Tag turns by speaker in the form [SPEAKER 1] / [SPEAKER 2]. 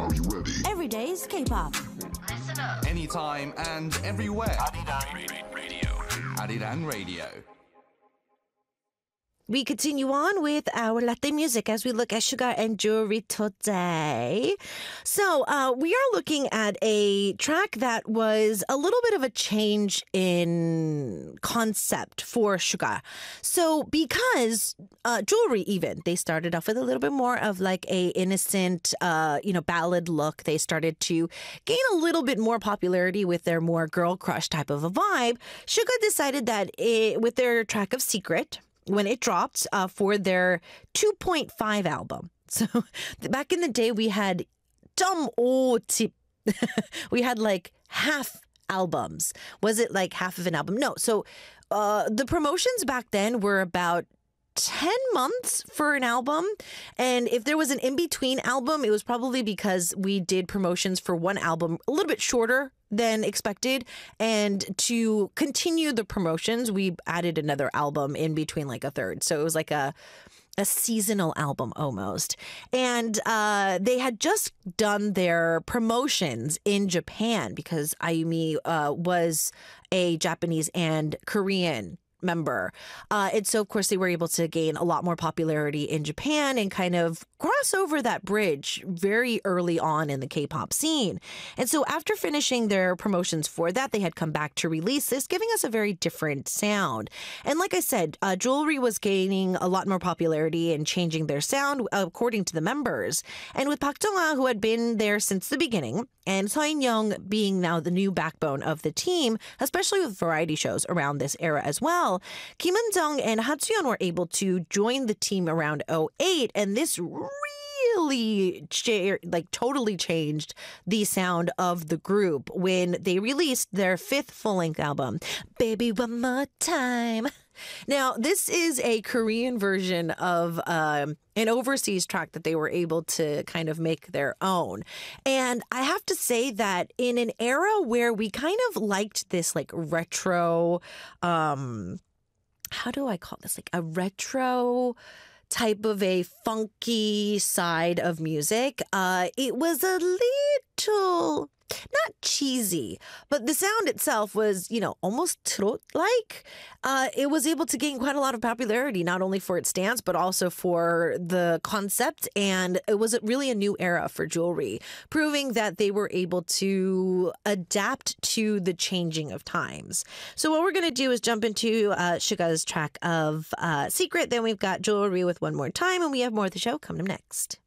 [SPEAKER 1] Are you ready?
[SPEAKER 2] Every day's K-pop.
[SPEAKER 3] Listen up.
[SPEAKER 4] Anytime and everywhere.
[SPEAKER 3] Radio.
[SPEAKER 4] Arirang Radio.
[SPEAKER 5] We continue on with our Latte music as we look at Sugar and Jewelry today. So we are looking at a track that was a little bit of a change in concept for Sugar. So because Jewelry even, they started off with a little bit more of like a innocent, ballad look. They started to gain a little bit more popularity with their more girl crush type of a vibe. Sugar decided that with their track of Secret, when it dropped for their 2.5 album. So back in the day, we had tip. We had like half albums. Was it like half of an album? No. So the promotions back then were about 10 months for an album. And if there was an in-between album, it was probably because we did promotions for one album a little bit shorter than expected. And to continue the promotions, we added another album in between, like a third. So it was like a seasonal album almost. And they had just done their promotions in Japan because Ayumi was a Japanese and Korean member. And so, of course, they were able to gain a lot more popularity in Japan and kind of cross over that bridge very early on in the K-pop scene. And so after finishing their promotions for that, they had come back to release this, giving us a very different sound. And like I said, Jewelry was gaining a lot more popularity and changing their sound according to the members. And with Park Jong-ah, who had been there since the beginning, and Seo In-young being now the new backbone of the team, especially with variety shows around this era as well, Kim Eun-jung and Ha Soo-yeon were able to join the team around '08, and this really totally changed the sound of the group when they released their fifth full-length album, Baby One More Time. Now, this is a Korean version of an overseas track that they were able to kind of make their own. And I have to say that in an era where we kind of liked this like retro, how do I call this? Like a retro type of a funky side of music. It was a little, not cheesy, but the sound itself was, almost trot-like. It was able to gain quite a lot of popularity, not only for its dance, but also for the concept. And it was really a new era for Jewelry, proving that they were able to adapt to the changing of times. So what we're going to do is jump into Suga's track of Secret. Then we've got Jewelry with One More Time, and we have more of the show coming up next.